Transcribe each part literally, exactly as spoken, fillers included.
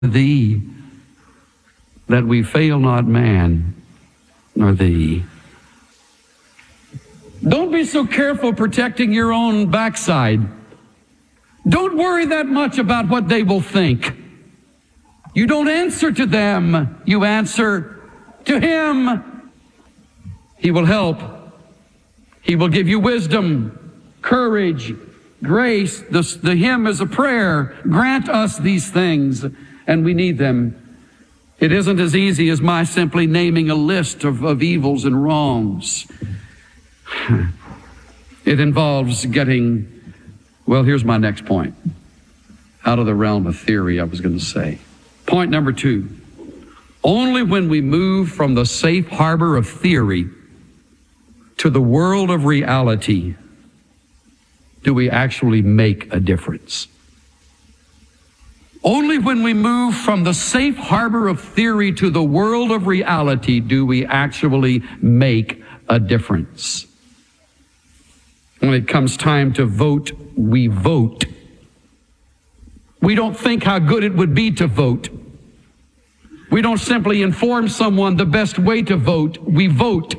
thee, that we fail not man nor thee. Don't be so careful protecting your own backside. Don't worry that much about what they will think. You don't answer to them. You answer to Him. He will help. He will give you wisdom, courage, grace. The, the hymn is a prayer. Grant us these things, and we need them. It isn't as easy as my simply naming a list of, of evils and wrongs. It involves getting, well, here's my next point, out of the realm of theory, I was going to say. Point number two, only when we move from the safe harbor of theory to the world of reality do we actually make a difference. Only when we move from the safe harbor of theory to the world of reality do we actually make a difference. When it comes time to vote, we vote. We don't think how good it would be to vote. We don't simply inform someone the best way to vote. We vote.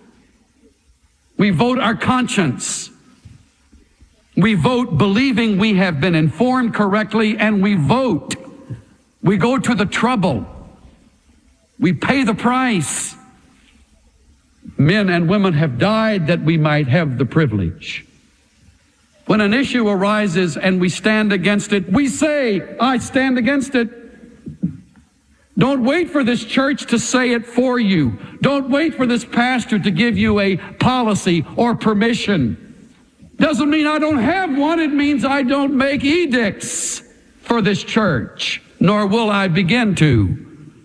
We vote our conscience. We vote believing we have been informed correctly, and we vote. We go to the trouble. We pay the price. Men and women have died that we might have the privilege. When an issue arises and we stand against it, we say, I stand against it. Don't wait for this church to say it for you. Don't wait for this pastor to give you a policy or permission. Doesn't mean I don't have one. It means I don't make edicts for this church, nor will I begin to.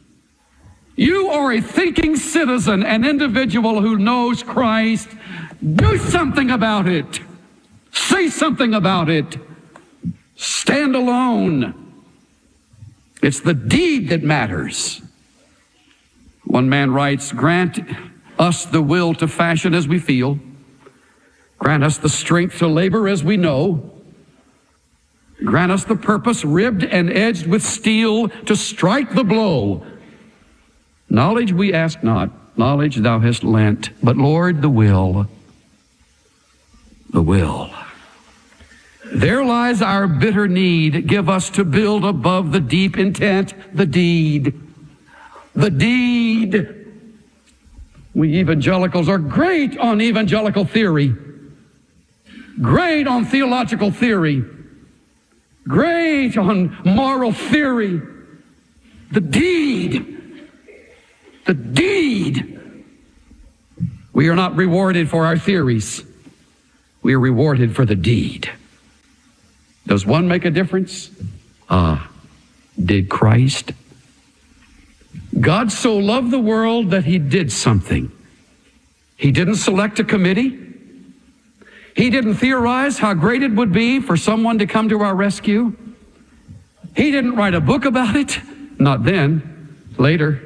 You are a thinking citizen, an individual who knows Christ. Do something about it. Say something about it. Stand alone. It's the deed that matters. One man writes, grant us the will to fashion as we feel. Grant us the strength to labor as we know. Grant us the purpose ribbed and edged with steel to strike the blow. Knowledge we ask not, knowledge thou hast lent, but Lord, the will, the will. There lies our bitter need. Give us to build above the deep intent, the deed, the deed. We evangelicals are great on evangelical theory, great on theological theory, great on moral theory. The deed, the deed. We are not rewarded for our theories. We are rewarded for the deed. Does one make a difference? Ah, did Christ? God so loved the world that He did something. He didn't select a committee. He didn't theorize how great it would be for someone to come to our rescue. He didn't write a book about it. Not then, later.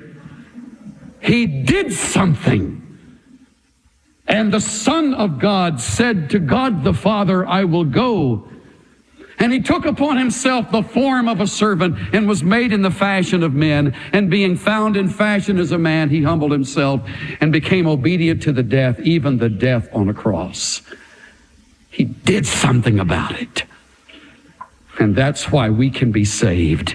He did something. And the Son of God said to God the Father, I will go. And He took upon Himself the form of a servant and was made in the fashion of men. And being found in fashion as a man, He humbled Himself and became obedient to the death, even the death on a cross. He did something about it. And that's why we can be saved.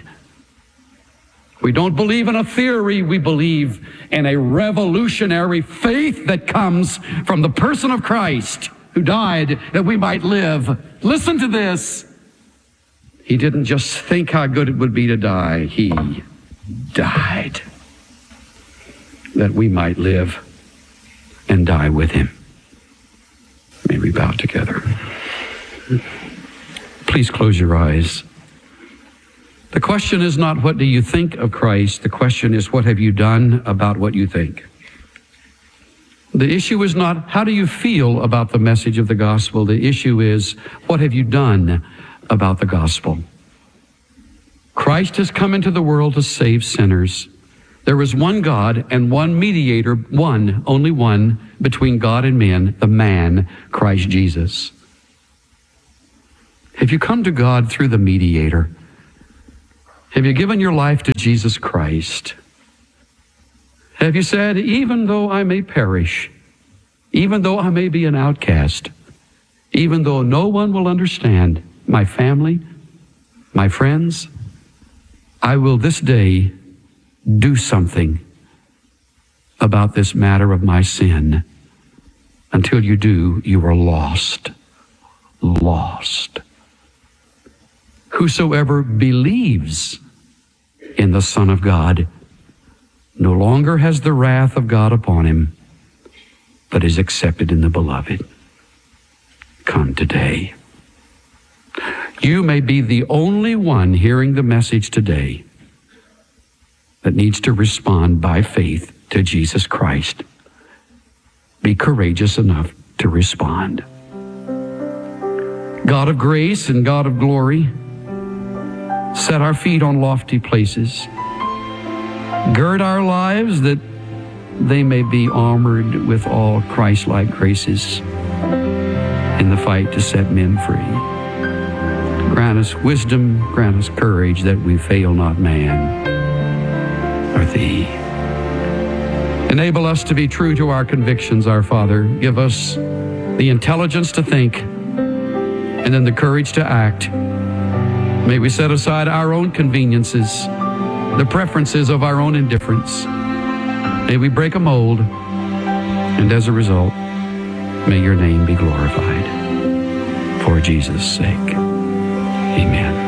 We don't believe in a theory. We believe in a revolutionary faith that comes from the person of Christ who died that we might live. Listen to this. He didn't just think how good it would be to die. He died that we might live and die with Him. May we bow together. Please close your eyes. The question is not what do you think of Christ. The question is what have you done about what you think. The issue is not how do you feel about the message of the gospel. The issue is what have you done about the gospel. Christ has come into the world to save sinners. There is one God and one mediator, one, only one, between God and men, the man, Christ Jesus. Have you come to God through the mediator? Have you given your life to Jesus Christ? Have you said, even though I may perish, even though I may be an outcast, even though no one will understand, my family, my friends, I will this day do something about this matter of my sin. Until you do, you are lost. Lost. Whosoever believes in the Son of God no longer has the wrath of God upon him, but is accepted in the Beloved. Come today. You may be the only one hearing the message today that needs to respond by faith to Jesus Christ. Be courageous enough to respond. God of grace and God of glory, set our feet on lofty places. Gird our lives that they may be armored with all Christ-like graces in the fight to set men free. Grant us wisdom, grant us courage that we fail not man or thee. Enable us to be true to our convictions, our Father. Give us the intelligence to think and then the courage to act. May we set aside our own conveniences, the preferences of our own indifference. May we break a mold, and as a result, may your name be glorified. For Jesus' sake, amen.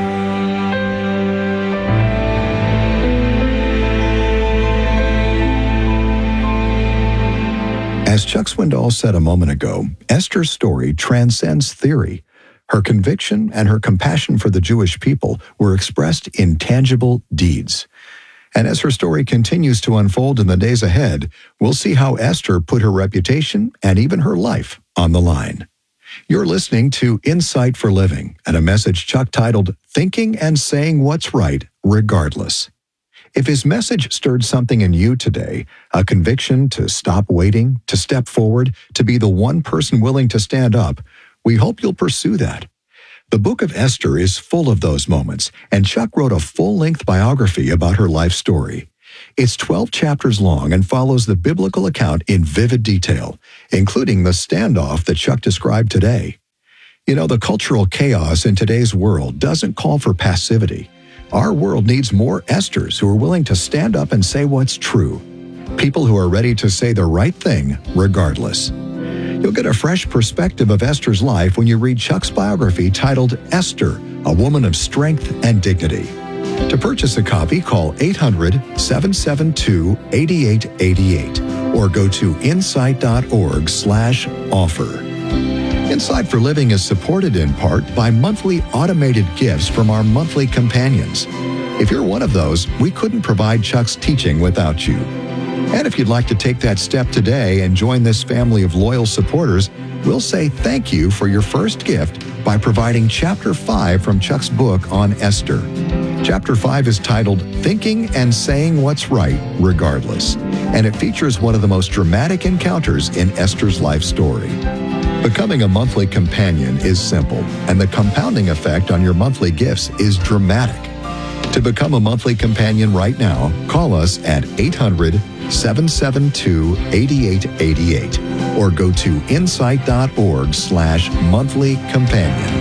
As Chuck Swindoll said a moment ago, Esther's story transcends theory. Her conviction and her compassion for the Jewish people were expressed in tangible deeds. And as her story continues to unfold in the days ahead, we'll see how Esther put her reputation and even her life on the line. You're listening to Insight for Living and a message Chuck titled, Thinking and Saying What's Right, Regardless. If his message stirred something in you today, a conviction to stop waiting, to step forward, to be the one person willing to stand up, we hope you'll pursue that. The book of Esther is full of those moments, and Chuck wrote a full-length biography about her life story. It's twelve chapters long and follows the biblical account in vivid detail, including the standoff that Chuck described today. You know, the cultural chaos in today's world doesn't call for passivity. Our world needs more Esthers who are willing to stand up and say what's true. People who are ready to say the right thing regardless. You'll get a fresh perspective of Esther's life when you read Chuck's biography titled Esther, a Woman of Strength and Dignity. To purchase a copy, call eight hundred, seven seven two, eight eight eight eight or go to insight.org slash offer. Insight for Living is supported in part by monthly automated gifts from our monthly companions. If you're one of those, we couldn't provide Chuck's teaching without you. And if you'd like to take that step today and join this family of loyal supporters, we'll say thank you for your first gift by providing Chapter five from Chuck's book on Esther. Chapter five is titled Thinking and Saying What's Right, Regardless, and it features one of the most dramatic encounters in Esther's life story. Becoming a monthly companion is simple, and the compounding effect on your monthly gifts is dramatic. To become a monthly companion right now, call us at eight hundred, seven seven two, eight eight eight eight or go to insight.org slash monthly companion.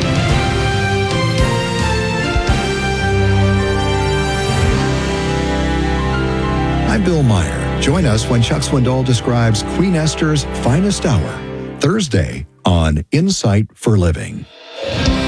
I'm Bill Meyer. Join us when Chuck Swindoll describes Queen Esther's finest hour, Thursday on Insight for Living.